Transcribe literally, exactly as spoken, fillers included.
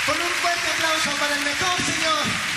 Con un fuerte aplauso para el mejor señor